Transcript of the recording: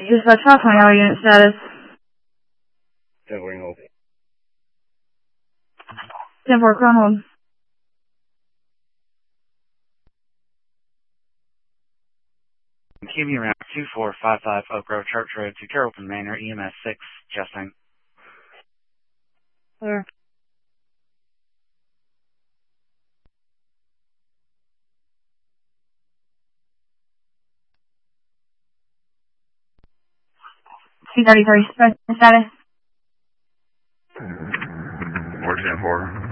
Dispatch 520 unit status. 10-4 hold. 10-4 Crown hold. QB route 2455 Oak Grove Church Road to Carrollton Manor, EMS 6, Justin. Clear. C-33 status. Or 10-4.